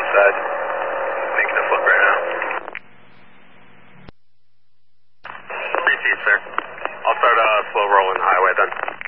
side. Making a flip right now. Repeat, sir. I'll start slow rolling the highway then.